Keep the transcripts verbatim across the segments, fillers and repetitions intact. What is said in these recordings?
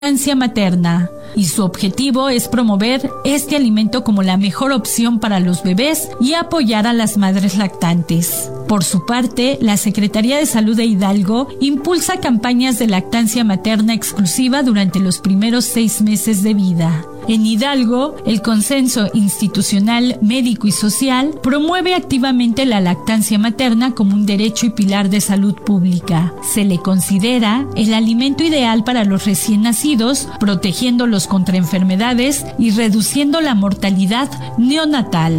lactancia materna, y su objetivo es promover este alimento como la mejor opción para los bebés y apoyar a las madres lactantes. Por su parte, la Secretaría de Salud de Hidalgo impulsa campañas de lactancia materna exclusiva durante los primeros seis meses de vida. En Hidalgo, el Consenso Institucional Médico y Social promueve activamente la lactancia materna como un derecho y pilar de salud pública. Se le considera el alimento ideal para los recién nacidos, protegiéndolos contra enfermedades y reduciendo la mortalidad neonatal.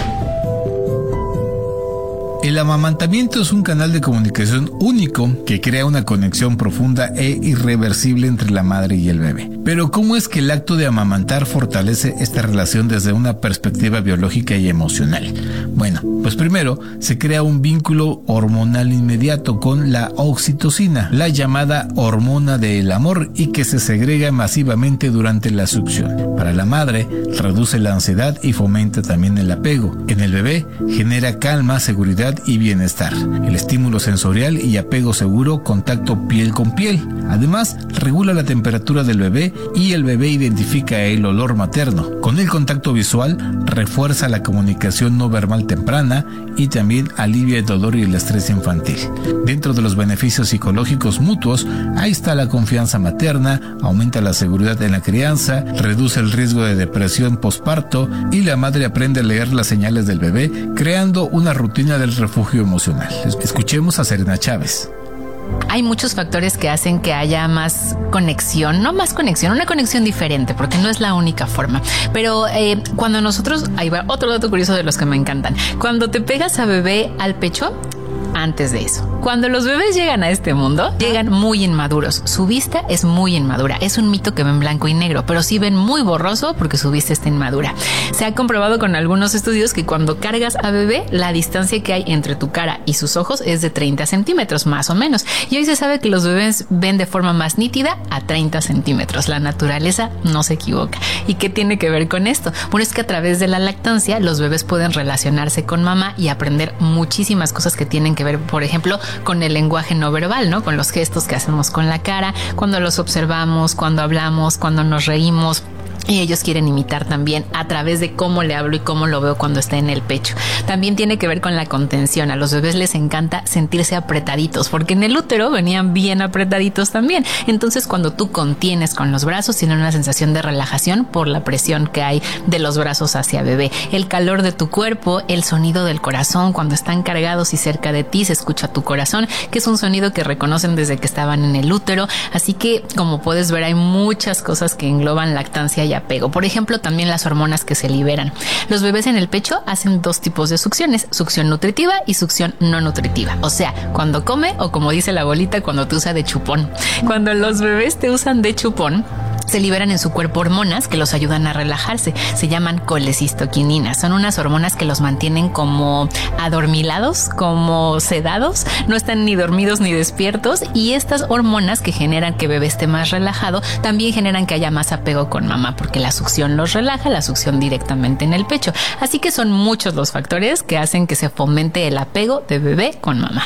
El amamantamiento es un canal de comunicación único que crea una conexión profunda e irreversible entre la madre y el bebé. Pero ¿cómo es que el acto de amamantar fortalece esta relación desde una perspectiva biológica y emocional? Bueno, pues primero se crea un vínculo hormonal inmediato con la oxitocina, la llamada hormona del amor, y que se segrega masivamente durante la succión. Para la madre, reduce la ansiedad y fomenta también el apego. En el bebé, genera calma, seguridad y bienestar. El estímulo sensorial y apego seguro, contacto piel con piel. Además, regula la temperatura del bebé y el bebé identifica el olor materno. Con el contacto visual, refuerza la comunicación no verbal temprana y también alivia el dolor y el estrés infantil. Dentro de los beneficios psicológicos mutuos, ahí está la confianza materna, aumenta la seguridad en la crianza, reduce el riesgo de depresión posparto y la madre aprende a leer las señales del bebé, creando una rutina del refugio emocional. Escuchemos a Serena Chávez. Hay muchos factores que hacen que haya más conexión, no más conexión, una conexión diferente, porque no es la única forma. Pero eh, cuando nosotros, ahí va otro dato curioso de los que me encantan. Cuando te pegas a bebé al pecho, antes de eso, cuando los bebés llegan a este mundo, llegan muy inmaduros. Su vista es muy inmadura. Es un mito que ven blanco y negro, pero sí ven muy borroso porque su vista está inmadura. Se ha comprobado con algunos estudios que cuando cargas a bebé, la distancia que hay entre tu cara y sus ojos es de treinta centímetros, más o menos. Y hoy se sabe que los bebés ven de forma más nítida a treinta centímetros. La naturaleza no se equivoca. ¿Y qué tiene que ver con esto? Bueno, es que a través de la lactancia, los bebés pueden relacionarse con mamá y aprender muchísimas cosas que tienen que ver, por ejemplo, con el lenguaje no verbal, ¿no? Con los gestos que hacemos con la cara, cuando los observamos, cuando hablamos, cuando nos reímos. Y ellos quieren imitar también a través de cómo le hablo y cómo lo veo cuando está en el pecho. También tiene que ver con la contención. A los bebés les encanta sentirse apretaditos, porque en el útero venían bien apretaditos también. Entonces, cuando tú contienes con los brazos, tienen una sensación de relajación por la presión que hay de los brazos hacia bebé. El calor de tu cuerpo, el sonido del corazón, cuando están cargados y cerca de ti, se escucha tu corazón, que es un sonido que reconocen desde que estaban en el útero. Así que, como puedes ver, hay muchas cosas que engloban lactancia y apego. Por ejemplo, también las hormonas que se liberan. Los bebés en el pecho hacen dos tipos de succiones, succión nutritiva y succión no nutritiva. O sea, cuando come, o como dice la abuelita, cuando te usa de chupón. Cuando los bebés te usan de chupón, se liberan en su cuerpo hormonas que los ayudan a relajarse. Se llaman colecistoquininas. Son unas hormonas que los mantienen como adormilados, como sedados. No están ni dormidos ni despiertos. Y estas hormonas que generan que bebé esté más relajado, también generan que haya más apego con mamá, porque la succión los relaja, la succión directamente en el pecho. Así que son muchos los factores que hacen que se fomente el apego de bebé con mamá.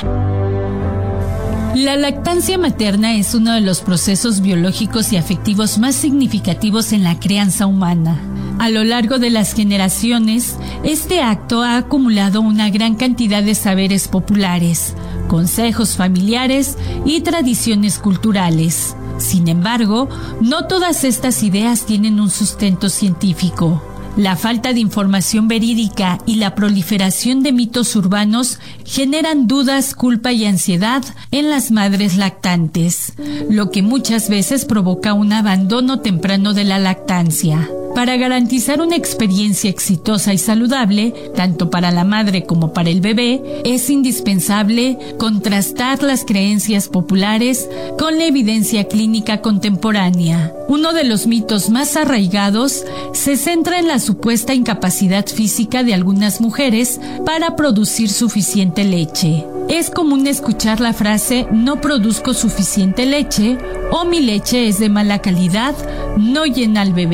La lactancia materna es uno de los procesos biológicos y afectivos más significativos en la crianza humana. A lo largo de las generaciones, este acto ha acumulado una gran cantidad de saberes populares, consejos familiares y tradiciones culturales. Sin embargo, no todas estas ideas tienen un sustento científico. La falta de información verídica y la proliferación de mitos urbanos generan dudas, culpa y ansiedad en las madres lactantes, lo que muchas veces provoca un abandono temprano de la lactancia. Para garantizar una experiencia exitosa y saludable, tanto para la madre como para el bebé, es indispensable contrastar las creencias populares con la evidencia clínica contemporánea. Uno de los mitos más arraigados se centra en la supuesta incapacidad física de algunas mujeres para producir suficiente leche. Es común escuchar la frase "no produzco suficiente leche" o "mi leche es de mala calidad, no llena al bebé".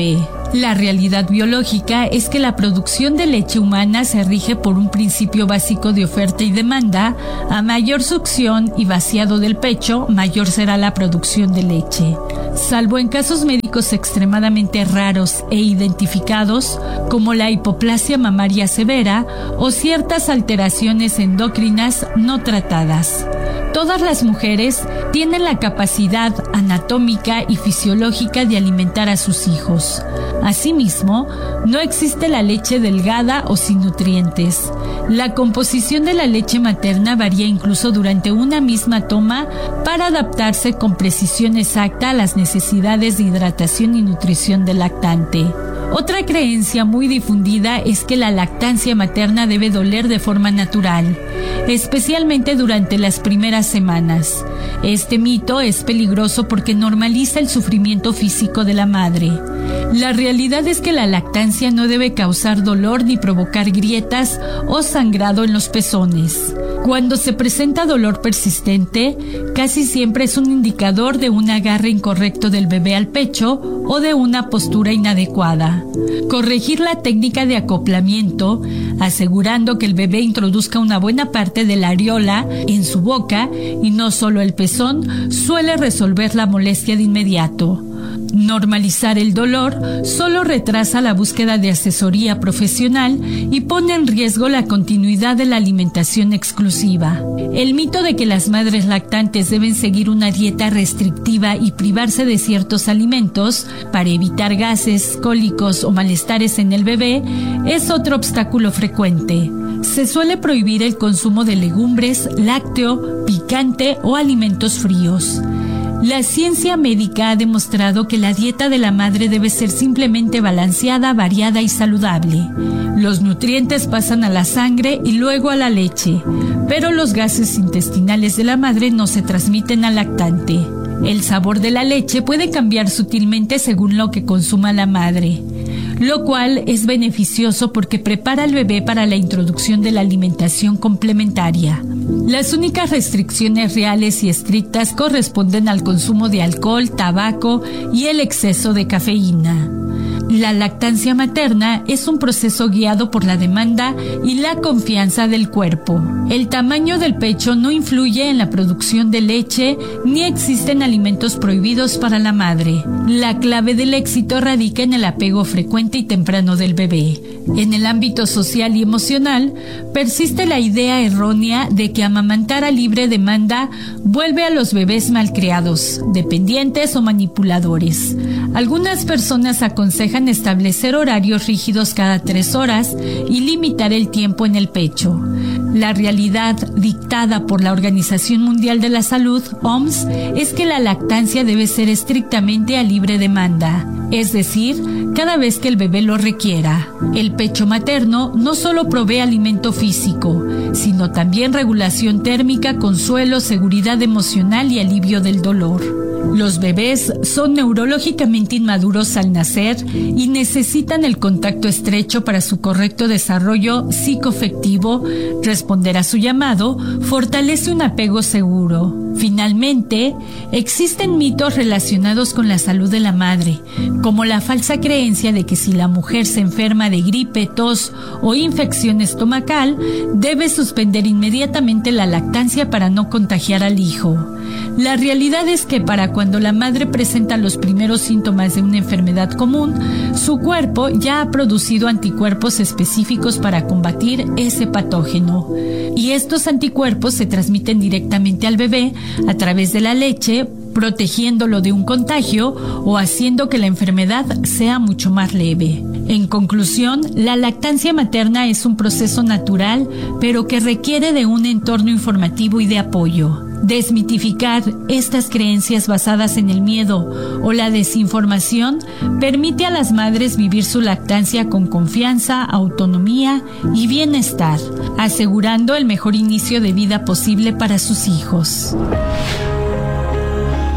La realidad biológica es que la producción de leche humana se rige por un principio básico de oferta y demanda. A mayor succión y vaciado del pecho, mayor será la producción de leche. Salvo en casos médicos extremadamente raros e identificados, como la hipoplasia mamaria severa o ciertas alteraciones endocrinas no tratadas. Todas las mujeres tienen la capacidad anatómica y fisiológica de alimentar a sus hijos. Asimismo, no existe la leche delgada o sin nutrientes. La composición de la leche materna varía incluso durante una misma toma para adaptarse con precisión exacta a las necesidades de hidratación y nutrición del lactante. Otra creencia muy difundida es que la lactancia materna debe doler de forma natural, especialmente durante las primeras semanas. Este mito es peligroso porque normaliza el sufrimiento físico de la madre. La realidad es que la lactancia no debe causar dolor ni provocar grietas o sangrado en los pezones. Cuando se presenta dolor persistente, casi siempre es un indicador de un agarre incorrecto del bebé al pecho o de una postura inadecuada. Corregir la técnica de acoplamiento, asegurando que el bebé introduzca una buena parte de la areola en su boca y no solo el pezón, suele resolver la molestia de inmediato. Normalizar el dolor solo retrasa la búsqueda de asesoría profesional y pone en riesgo la continuidad de la alimentación exclusiva. El mito de que las madres lactantes deben seguir una dieta restrictiva y privarse de ciertos alimentos para evitar gases, cólicos o malestares en el bebé es otro obstáculo frecuente. Se suele prohibir el consumo de legumbres, lácteo, picante o alimentos fríos. La ciencia médica ha demostrado que la dieta de la madre debe ser simplemente balanceada, variada y saludable. Los nutrientes pasan a la sangre y luego a la leche, pero los gases intestinales de la madre no se transmiten al lactante. El sabor de la leche puede cambiar sutilmente según lo que consuma la madre, lo cual es beneficioso porque prepara al bebé para la introducción de la alimentación complementaria. Las únicas restricciones reales y estrictas corresponden al consumo de alcohol, tabaco y el exceso de cafeína. La lactancia materna es un proceso guiado por la demanda y la confianza del cuerpo. El tamaño del pecho no influye en la producción de leche ni existen alimentos prohibidos para la madre. La clave del éxito radica en el apego frecuente y temprano del bebé. En el ámbito social y emocional, persiste la idea errónea de que amamantar a libre demanda vuelve a los bebés malcriados, dependientes o manipuladores. Algunas personas aconsejan establecer horarios rígidos cada tres horas y limitar el tiempo en el pecho. La realidad dictada por la Organización Mundial de la Salud, O M S, es que la lactancia debe ser estrictamente a libre demanda, es decir, cada vez que el bebé lo requiera. El pecho materno no solo provee alimento físico, sino también regulación térmica, consuelo, seguridad emocional y alivio del dolor. Los bebés son neurológicamente inmaduros al nacer y necesitan el contacto estrecho para su correcto desarrollo psicoafectivo. Responder a su llamado fortalece un apego seguro. Finalmente, existen mitos relacionados con la salud de la madre, como la falsa creencia de que si la mujer se enferma de gripe, tos o infección estomacal, debe suspender inmediatamente la lactancia para no contagiar al hijo. La realidad es que para cuando la madre presenta los primeros síntomas de una enfermedad común, su cuerpo ya ha producido anticuerpos específicos para combatir ese patógeno. Y estos anticuerpos se transmiten directamente al bebé a través de la leche, protegiéndolo de un contagio o haciendo que la enfermedad sea mucho más leve. En conclusión, la lactancia materna es un proceso natural, pero que requiere de un entorno informativo y de apoyo. Desmitificar estas creencias basadas en el miedo o la desinformación permite a las madres vivir su lactancia con confianza, autonomía y bienestar, asegurando el mejor inicio de vida posible para sus hijos.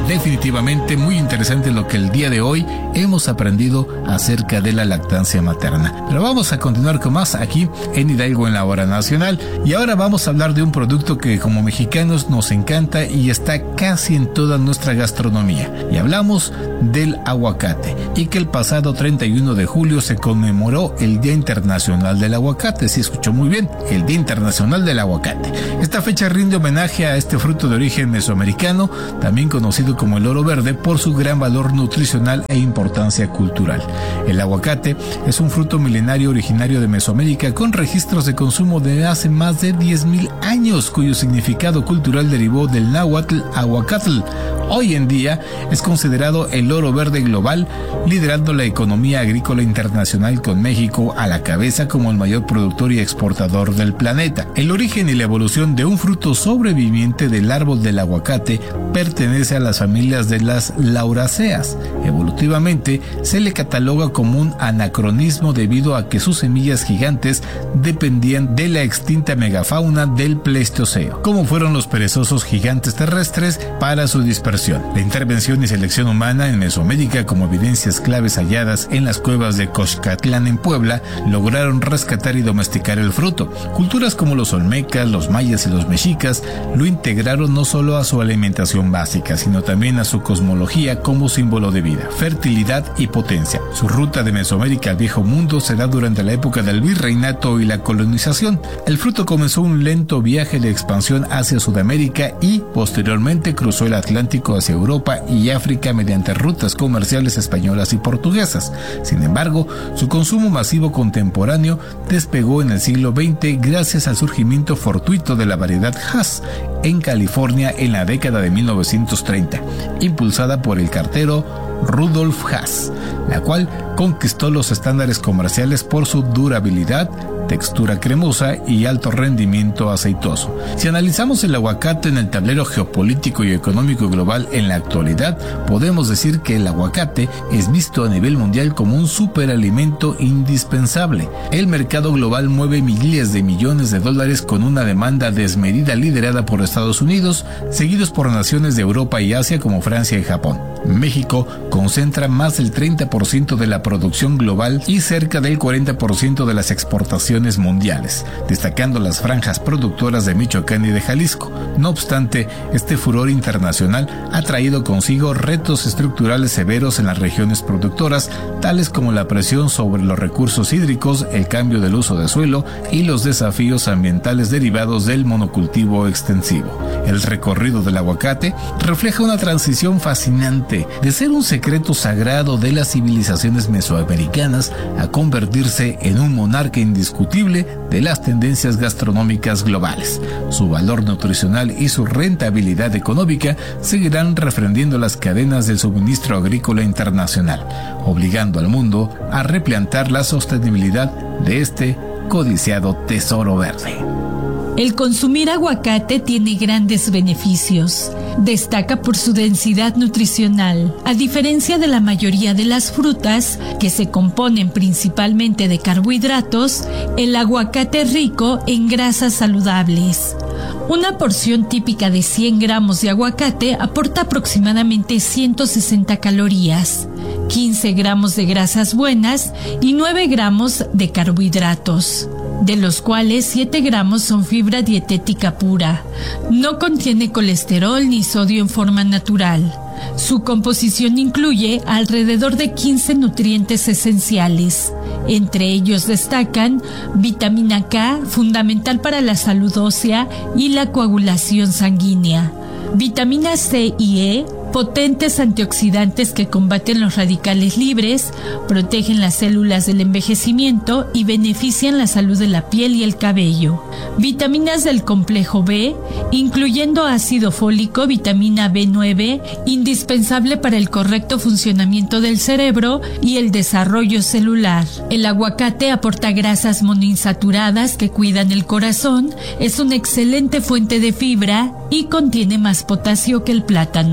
Definitivamente muy interesante lo que el día de hoy hemos aprendido acerca de la lactancia materna. Pero vamos a continuar con más aquí en Hidalgo en la Hora Nacional. Y ahora vamos a hablar de un producto que como mexicanos nos encanta y está casi en toda nuestra gastronomía. Y hablamos del aguacate. Y que el pasado treinta y uno de julio se conmemoró el Día Internacional del Aguacate. Sí, escuchó muy bien, el Día Internacional del Aguacate. Esta fecha rinde homenaje a este fruto de origen mesoamericano, también conocido como el oro verde, por su gran valor nutricional e importancia cultural. El aguacate es un fruto milenario originario de Mesoamérica con registros de consumo de hace más de diez mil años, cuyo significado cultural derivó del náhuatl aguacatl. Hoy en día es considerado el oro verde global, liderando la economía agrícola internacional con México a la cabeza como el mayor productor y exportador del planeta. El origen y la evolución de un fruto sobreviviente del árbol del aguacate pertenece a las familias de las lauraceas. Evolutivamente se le cataloga como un anacronismo debido a que sus semillas gigantes dependían de la extinta megafauna del Pleistoceno, como fueron los perezosos gigantes terrestres, para su dispersión. La intervención y selección humana en Mesoamérica, como evidencias claves halladas en las cuevas de Coxcatlán en Puebla, lograron rescatar y domesticar el fruto. Culturas como los olmecas, los mayas y los mexicas lo integraron no solo a su alimentación básica, sino también a su cosmología como símbolo de vida, fertilidad y potencia. Su ruta de Mesoamérica al Viejo Mundo se da durante la época del virreinato y la colonización. El fruto comenzó un lento viaje de expansión hacia Sudamérica y posteriormente cruzó el Atlántico hacia Europa y África mediante rutas comerciales españolas y portuguesas. Sin embargo, su consumo masivo contemporáneo despegó en el siglo veinte gracias al surgimiento fortuito de la variedad Hass en California en la década de mil novecientos treinta, impulsada por el cartero Rudolf Hass, la cual conquistó los estándares comerciales por su durabilidad, textura cremosa y alto rendimiento aceitoso. Si analizamos el aguacate en el tablero geopolítico y económico global en la actualidad, podemos decir que el aguacate es visto a nivel mundial como un superalimento indispensable. El mercado global mueve miles de millones de dólares con una demanda desmedida liderada por Estados Unidos, seguidos por naciones de Europa y Asia como Francia y Japón. México concentra más del treinta por ciento de la producción global y cerca del cuarenta por ciento de las exportaciones mundiales, destacando las franjas productoras de Michoacán y de Jalisco. No obstante, este furor internacional ha traído consigo retos estructurales severos en las regiones productoras, tales como la presión sobre los recursos hídricos, el cambio del uso de suelo y los desafíos ambientales derivados del monocultivo extensivo. El recorrido del aguacate refleja una transición fascinante de ser un secreto sagrado de las civilizaciones mesoamericanas a convertirse en un monarca indiscutible de las tendencias gastronómicas globales. Su valor nutricional y su rentabilidad económica seguirán refrendiendo las cadenas del suministro agrícola internacional, obligando al mundo a replantar la sostenibilidad de este codiciado tesoro verde. El consumir aguacate tiene grandes beneficios. Destaca por su densidad nutricional. A diferencia de la mayoría de las frutas, que se componen principalmente de carbohidratos, el aguacate es rico en grasas saludables. Una porción típica de cien gramos de aguacate aporta aproximadamente ciento sesenta calorías, quince gramos de grasas buenas y nueve gramos de carbohidratos, de los cuales siete gramos son fibra dietética pura. No contiene colesterol ni sodio en forma natural. Su composición incluye alrededor de quince nutrientes esenciales. Entre ellos destacan vitamina K, fundamental para la salud ósea y la coagulación sanguínea, vitamina C y E, potentes antioxidantes que combaten los radicales libres, protegen las células del envejecimiento y benefician la salud de la piel y el cabello. Vitaminas del complejo B, incluyendo ácido fólico, vitamina B nueve, indispensable para el correcto funcionamiento del cerebro y el desarrollo celular. El aguacate aporta grasas monoinsaturadas que cuidan el corazón, es una excelente fuente de fibra y contiene más potasio que el plátano.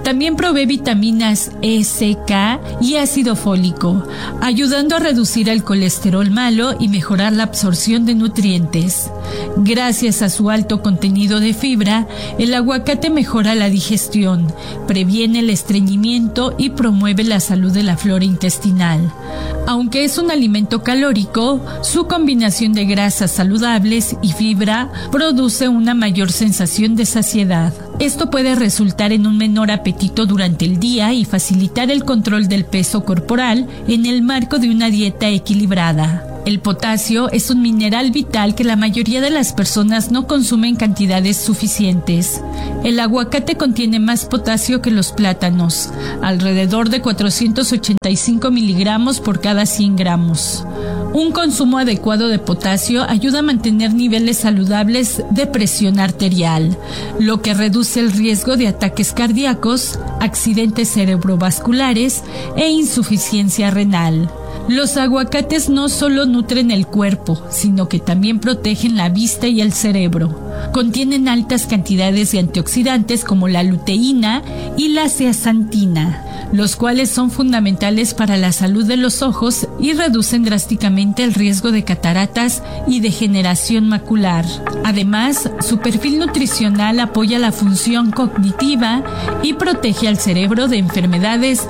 también provee vitaminas E, C, K y ácido fólico, ayudando a reducir el colesterol malo y mejorar la absorción de nutrientes. Gracias a su alto contenido de fibra, el aguacate mejora la digestión, previene el estreñimiento y promueve la salud de la flora intestinal. Aunque es un alimento calórico, su combinación de grasas saludables y fibra produce una mayor sensación de saciedad. Esto puede resultar en un menor apetito durante el día y facilitar el control del peso corporal en el marco de una dieta equilibrada. El potasio es un mineral vital que la mayoría de las personas no consumen en cantidades suficientes. El aguacate contiene más potasio que los plátanos, alrededor de cuatrocientos ochenta y cinco miligramos por cada cien gramos. Un consumo adecuado de potasio ayuda a mantener niveles saludables de presión arterial, lo que reduce el riesgo de ataques cardíacos, accidentes cerebrovasculares e insuficiencia renal. Los aguacates no solo nutren el cuerpo, sino que también protegen la vista y el cerebro. Contienen altas cantidades de antioxidantes como la luteína y la zeaxantina, los cuales son fundamentales para la salud de los ojos y reducen drásticamente el riesgo de cataratas y degeneración macular. Además, su perfil nutricional apoya la función cognitiva y protege al cerebro de enfermedades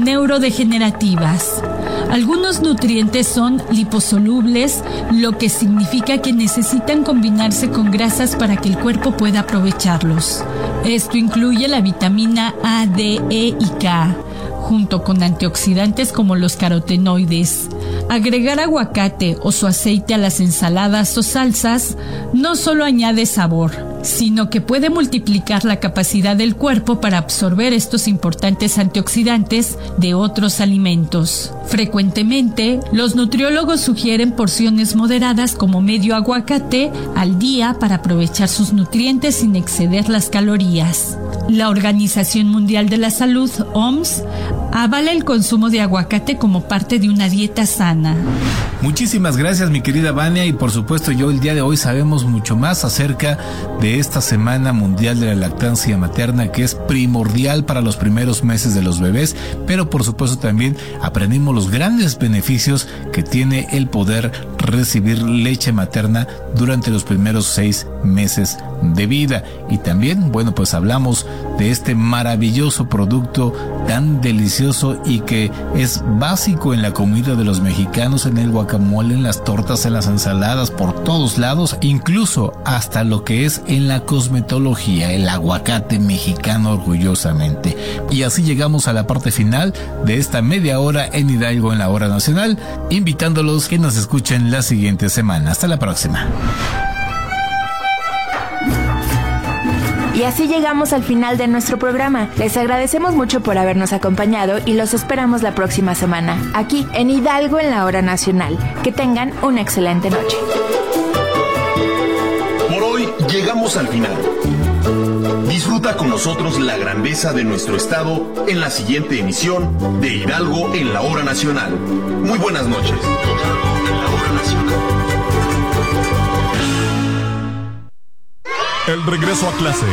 neurodegenerativas. Algunos nutrientes son liposolubles, lo que significa que necesitan combinarse con grasas para que el cuerpo pueda aprovecharlos. Esto incluye la vitamina A, D, E y K, junto con antioxidantes como los carotenoides. Agregar aguacate o su aceite a las ensaladas o salsas no solo añade sabor, sino que puede multiplicar la capacidad del cuerpo para absorber estos importantes antioxidantes de otros alimentos. Frecuentemente, los nutriólogos sugieren porciones moderadas como medio aguacate al día para aprovechar sus nutrientes sin exceder las calorías. La Organización Mundial de la Salud, O M S, avala el consumo de aguacate como parte de una dieta sana. Muchísimas gracias, mi querida Vania, y por supuesto yo el día de hoy sabemos mucho más acerca de esta Semana Mundial de la Lactancia Materna, que es primordial para los primeros meses de los bebés, pero por supuesto también aprendimos los grandes beneficios que tiene el poder recibir leche materna durante los primeros seis meses de vida. Y también, bueno, pues hablamos de este maravilloso producto tan delicioso y que es básico en la comida de los mexicanos, en el guacamole, en las tortas, en las ensaladas, por todos lados, incluso hasta lo que es en la cosmetología, el aguacate mexicano orgullosamente. Y así llegamos a la parte final de esta media hora en Hidalgo en la Hora Nacional, invitándolos que nos escuchen la siguiente semana. Hasta la próxima. Y así llegamos al final de nuestro programa. Les agradecemos mucho por habernos acompañado y los esperamos la próxima semana, aquí en Hidalgo en la Hora Nacional. Que tengan una excelente noche. Por hoy llegamos al final. Disfruta con nosotros la grandeza de nuestro estado en la siguiente emisión de Hidalgo en la Hora Nacional. Muy buenas noches. Hidalgo en la Hora Nacional. El regreso a clase.